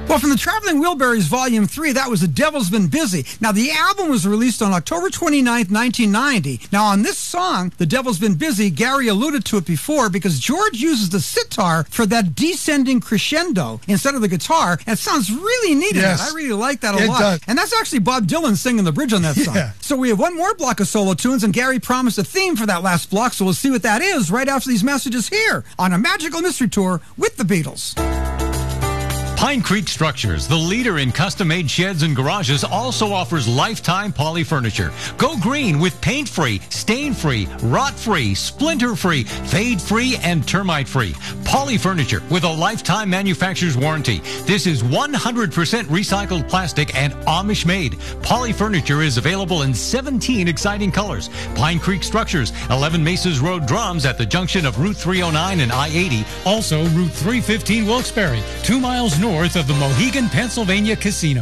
Well, from the Traveling Wilburys Volume 3, that was The Devil's Been Busy. Now, the album was released on October 29th, 1990. Now, on this song, The Devil's Been Busy, Gary alluded to it before because George uses the sitar for that descending crescendo instead of the guitar. And it sounds really neat. Yes. I really like that a lot. Does. And that's actually Bob Dylan singing the bridge on that song. Yeah. So we have one more block of solo tunes, and Gary promised a theme for that last block, so we'll see what that is right after these messages here on A Magical Mystery Tour with the Beatles. Pine Creek Structures, the leader in custom-made sheds and garages, also offers lifetime poly furniture. Go green with paint-free, stain-free, rot-free, splinter-free, fade-free, and termite-free. Poly furniture with a lifetime manufacturer's warranty. This is 100% recycled plastic and Amish-made. Poly furniture is available in 17 exciting colors. Pine Creek Structures, 11 Mesas Road, Drums, at the junction of Route 309 and I-80. Also, Route 315 Wilkes-Barre, 2 miles north of the Mohegan, Pennsylvania Casino.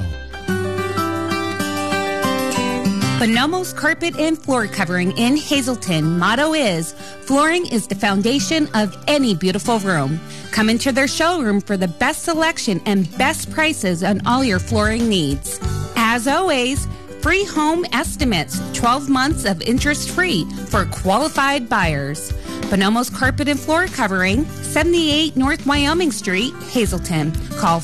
Bonomo's Carpet and Floor Covering in Hazleton motto is, flooring is the foundation of any beautiful room. Come into their showroom for the best selection and best prices on all your flooring needs. As always, free home estimates, 12 months of interest-free for qualified buyers. Bonomo's Carpet and Floor Covering, 78 North Wyoming Street, Hazleton. Call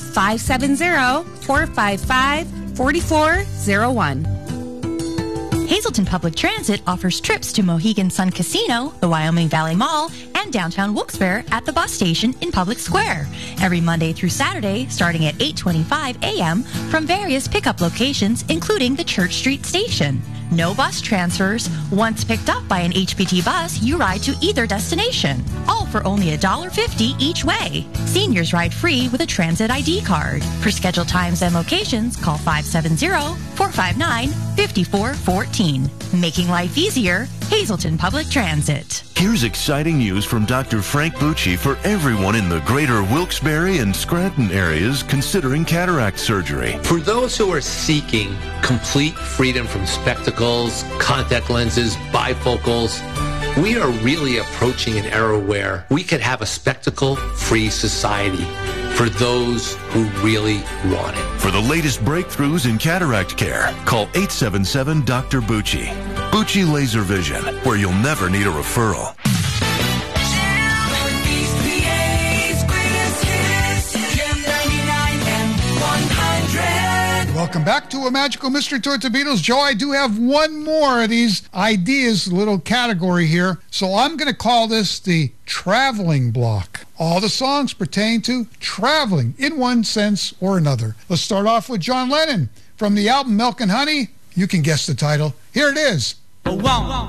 570-455-4401. Hazleton Public Transit offers trips to Mohegan Sun Casino, the Wyoming Valley Mall, and downtown Wilkes-Barre at the bus station in Public Square. Every Monday through Saturday, starting at 8:25 a.m. from various pickup locations, including the Church Street Station. No bus transfers. Once picked up by an HPT bus, you ride to either destination. All for only $1.50 each way. Seniors ride free with a transit ID card. For scheduled times and locations, call 570-459-5414. Making life easier, Hazleton Public Transit. Here's exciting news from Dr. Frank Bucci for everyone in the greater Wilkes-Barre and Scranton areas considering cataract surgery. For those who are seeking complete freedom from spectacles, contact lenses, bifocals, we are really approaching an era where we could have a spectacle-free society for those who really want it. For the latest breakthroughs in cataract care, call 877-DR-Bucci. Bucci Laser Vision, where you'll never need a referral. Welcome back to A Magical Mystery Tour with the Beatles. Joe, I do have one more of these ideas, little category here. So I'm going to call this the traveling block. All the songs pertain to traveling in one sense or another. Let's start off with John Lennon from the album Milk and Honey. You can guess the title. Here it is. 1,